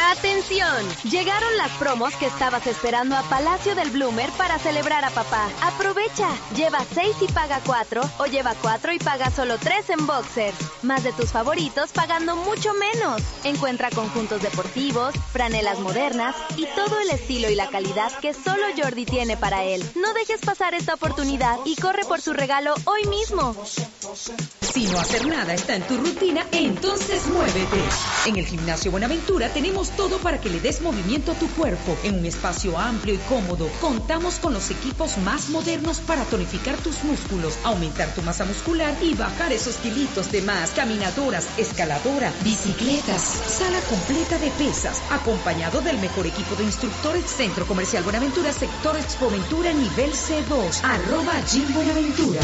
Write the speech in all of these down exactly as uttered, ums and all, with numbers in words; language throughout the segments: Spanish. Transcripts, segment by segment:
¡Atención! Llegaron las promos que estabas esperando a Palacio del Bloomer para celebrar a papá. ¡Aprovecha! Lleva seis y paga cuatro, o lleva cuatro y paga solo tres en boxers. Más de tus favoritos pagando mucho menos. Encuentra conjuntos deportivos, franelas modernas y todo el estilo y la calidad que solo Jordi tiene para él. No dejes pasar esta oportunidad y corre por su regalo hoy mismo. Si no hacer nada está en tu rutina, entonces muévete. En el Gimnasio Buenaventura tenemos todo para que le des movimiento a tu cuerpo. En un espacio amplio y cómodo, contamos con los equipos más modernos para tonificar tus músculos, aumentar tu masa muscular y bajar esos kilitos de más. Caminadoras, escaladora, bicicletas, sala completa de pesas, acompañado del mejor equipo de instructores. Centro Comercial Buenaventura, sector Expoventura, nivel C dos, arroba Gym Buenaventura.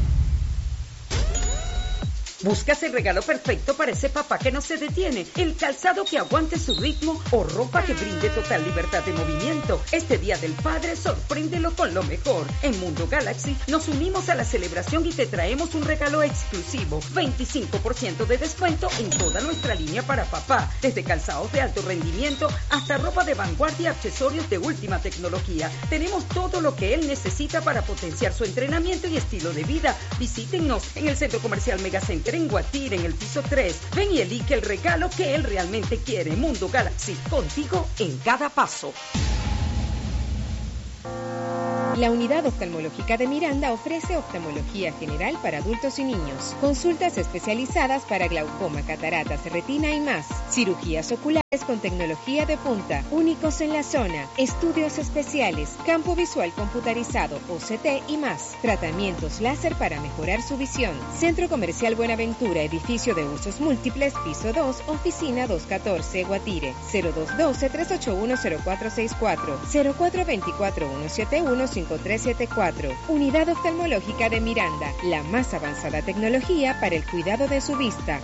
¿Buscas el regalo perfecto para ese papá que no se detiene? El calzado que aguante su ritmo o ropa que brinde total libertad de movimiento. Este Día del Padre, sorpréndelo con lo mejor. En Mundo Galaxy nos unimos a la celebración y te traemos un regalo exclusivo. veinticinco por ciento de descuento en toda nuestra línea para papá. Desde calzados de alto rendimiento hasta ropa de vanguardia y accesorios de última tecnología. Tenemos todo lo que él necesita para potenciar su entrenamiento y estilo de vida. Visítenos en el Centro Comercial Megacenter en Guatire, en el piso tres. Ven y elige el regalo que él realmente quiere. Mundo Galaxy, contigo en cada paso. La Unidad Oftalmológica de Miranda ofrece oftalmología general para adultos y niños, consultas especializadas para glaucoma, cataratas, retina y más, cirugías oculares con tecnología de punta, únicos en la zona, estudios especiales, campo visual computarizado, O C T y más, tratamientos láser para mejorar su visión. Centro Comercial Buenaventura, edificio de usos múltiples, piso dos, oficina doscientos catorce, Guatire, cero dos uno dos, tres ocho uno, cero cuatro seis cuatro, cero cuatro dos cuatro, uno siete uno, cinco tres siete cuatro. Unidad Oftalmológica de Miranda, la más avanzada tecnología para el cuidado de su vista.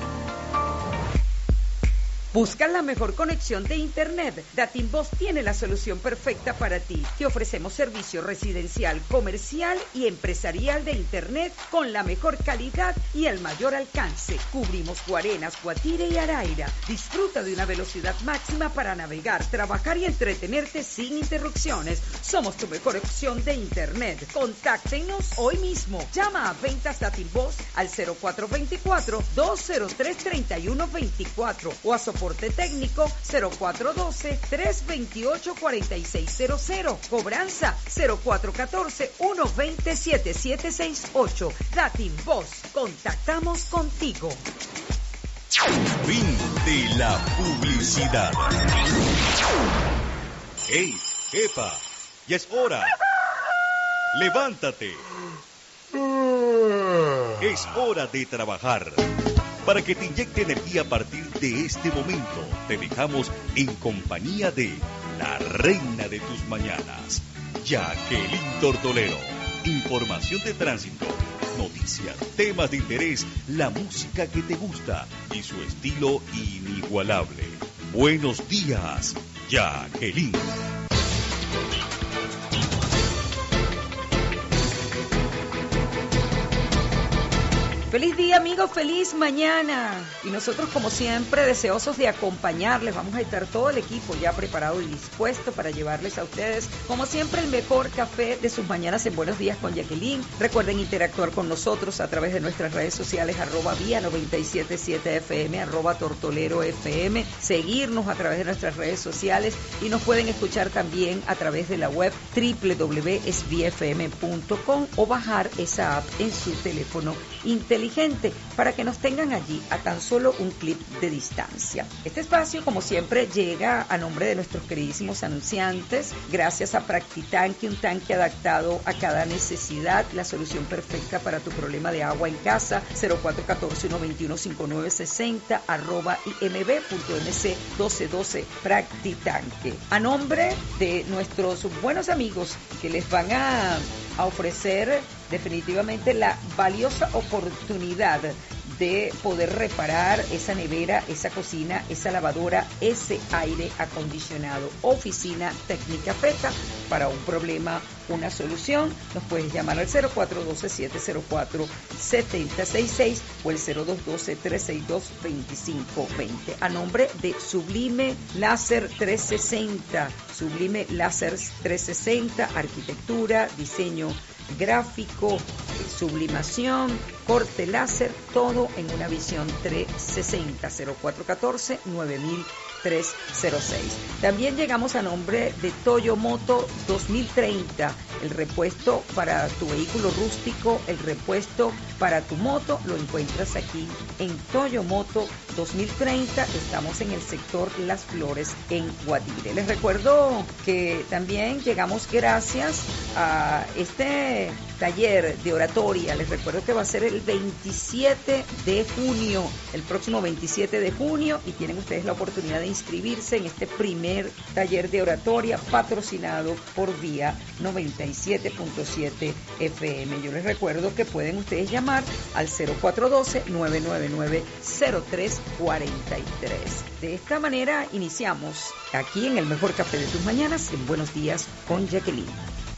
¿Buscas la mejor conexión de Internet? Datimvoz tiene la solución perfecta para ti. Te ofrecemos servicio residencial, comercial y empresarial de Internet con la mejor calidad y el mayor alcance. Cubrimos Guarenas, Guatire y Araira. Disfruta de una velocidad máxima para navegar, trabajar y entretenerte sin interrupciones. Somos tu mejor opción de Internet. Contáctenos hoy mismo. Llama a Ventas Datimvoz al cero cuatro dos cuatro, dos cero tres, tres uno dos cuatro o a soporte técnico cero cuatro uno dos, tres dos ocho, cuatro seis cero cero. Cobranza cero cuatro uno cuatro, uno dos cero, siete siete seis ocho. Datimvoz, contactamos contigo. Fin de la publicidad. ¡Ey, epa! ¡Ya es hora! ¡Levántate! Es hora de trabajar. Para que te inyecte energía a partir de este momento, te dejamos en compañía de la reina de tus mañanas, Jacqueline Tortolero. Información de tránsito, noticias, temas de interés, la música que te gusta y su estilo inigualable. Buenos días, Jacqueline. Feliz día, amigos, feliz mañana. Y nosotros, como siempre, deseosos de acompañarles. Vamos a estar todo el equipo ya preparado y dispuesto para llevarles a ustedes, como siempre, el mejor café de sus mañanas en Buenos Días con Jacqueline. Recuerden interactuar con nosotros a través de nuestras redes sociales, arroba vía noventa y siete punto siete F M, arroba tortolero F M. Seguirnos a través de nuestras redes sociales y nos pueden escuchar también a través de la web doble u doble u doble u punto s b f m punto com o bajar esa app en su teléfono inteligente. inteligente para que nos tengan allí a tan solo un clic de distancia. Este espacio, como siempre, llega a nombre de nuestros queridísimos anunciantes, gracias a Practitanque, un tanque adaptado a cada necesidad, la solución perfecta para tu problema de agua en casa, cero cuatro uno cuatro, uno dos uno, cinco nueve seis cero, arroba imb punto m c doce doce, Practitanque. A nombre de nuestros buenos amigos que les van a, a ofrecer definitivamente la valiosa oportunidad de poder reparar esa nevera, esa cocina, esa lavadora, ese aire acondicionado. Oficina Técnica PETA, para un problema, una solución. Nos puedes llamar al cero cuatro uno dos, siete cero cuatro, siete cero seis seis o el cero dos uno dos, tres seis dos, dos cinco dos cero. A nombre de Sublime Láser trescientos sesenta. Sublime Láser trescientos sesenta, arquitectura, diseño gráfico, sublimación, corte láser, todo en una visión trescientos sesenta. Cero cuatro uno cuatro, nueve mil tres cero seis. También llegamos a nombre de Toyomoto dos mil treinta, el repuesto para tu vehículo rústico, el repuesto para tu moto, lo encuentras aquí en Toyomoto dos mil treinta. Estamos en el sector Las Flores en Guatire. Les recuerdo que también llegamos gracias a este taller de oratoria. Les recuerdo que va a ser el veintisiete de junio, el próximo veintisiete de junio, y tienen ustedes la oportunidad de inscribirse en este primer taller de oratoria patrocinado por Vía noventa y siete punto siete F M. Yo les recuerdo que pueden ustedes llamar al cero cuatro uno dos, nueve nueve nueve, cero tres cuatro tres. De esta manera iniciamos aquí en el mejor café de tus mañanas, en Buenos Días con Jacqueline.